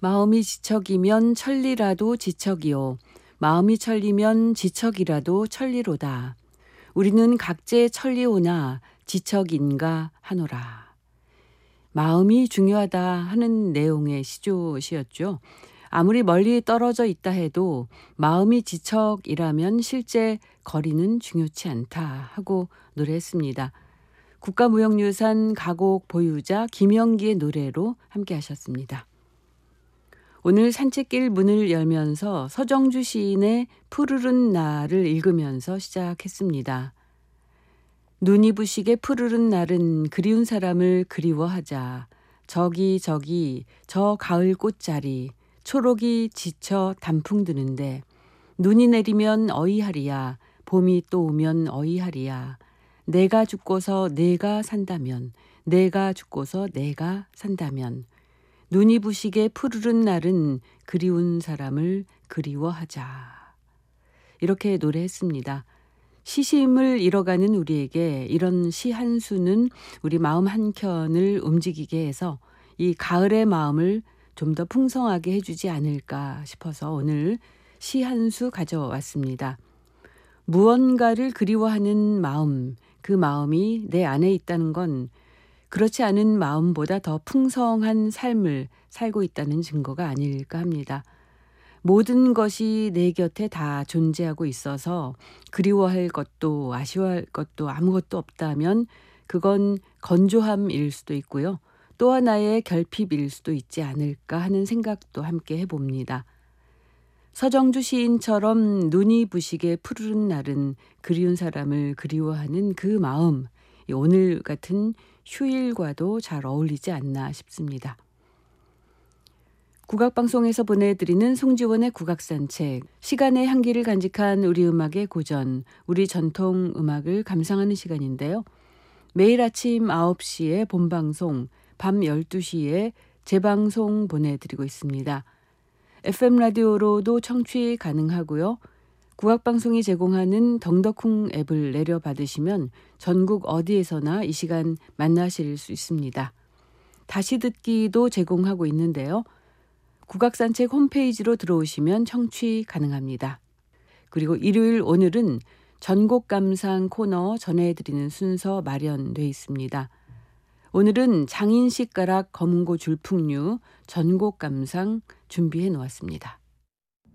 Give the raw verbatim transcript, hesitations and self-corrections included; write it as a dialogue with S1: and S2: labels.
S1: 마음이 지척이면 천리라도 지척이요. 마음이 천리면 지척이라도 천리로다. 우리는 각제 천리오나 지척인가 하노라. 마음이 중요하다 하는 내용의 시조시였죠. 아무리 멀리 떨어져 있다 해도 마음이 지척이라면 실제 거리는 중요치 않다 하고 노래했습니다. 국가무형유산 가곡 보유자 김영기의 노래로 함께 하셨습니다. 오늘 산책길 문을 열면서 서정주 시인의 푸르른 날을 읽으면서 시작했습니다. 눈이 부시게 푸르른 날은 그리운 사람을 그리워하자. 저기 저기 저 가을 꽃자리 초록이 지쳐 단풍 드는데 눈이 내리면 어이하리야. 봄이 또 오면 어이하리야. 내가 죽고서 내가 산다면 내가 죽고서 내가 산다면 눈이 부시게 푸르른 날은 그리운 사람을 그리워하자. 이렇게 노래했습니다. 시심을 잃어가는 우리에게 이런 시 한 수는 우리 마음 한켠을 움직이게 해서 이 가을의 마음을 좀 더 풍성하게 해주지 않을까 싶어서 오늘 시 한 수 가져왔습니다. 무언가를 그리워하는 마음, 그 마음이 내 안에 있다는 건 그렇지 않은 마음보다 더 풍성한 삶을 살고 있다는 증거가 아닐까 합니다. 모든 것이 내 곁에 다 존재하고 있어서 그리워할 것도 아쉬워할 것도 아무것도 없다면 그건 건조함일 수도 있고요. 또 하나의 결핍일 수도 있지 않을까 하는 생각도 함께 해봅니다. 서정주 시인처럼 눈이 부시게 푸르른 날은 그리운 사람을 그리워하는 그 마음, 오늘 같은 휴일과도 잘 어울리지 않나 싶습니다. 국악방송에서 보내드리는 송지원의 국악산책, 시간의 향기를 간직한 우리 음악의 고전, 우리 전통 음악을 감상하는 시간인데요. 매일 아침 아홉 시에 본방송, 밤 열두 시에 재방송 보내드리고 있습니다. 에프엠 라디오로도 청취 가능하고요. 국악방송이 제공하는 덩더쿵 앱을 내려받으시면 전국 어디에서나 이 시간 만나실 수 있습니다. 다시 듣기도 제공하고 있는데요. 국악산책 홈페이지로 들어오시면 청취 가능합니다. 그리고 일요일 오늘은 전곡 감상 코너 전해드리는 순서 마련돼 있습니다. 오늘은 장인식 가락 검은고 줄풍류 전곡 감상 준비해 놓았습니다.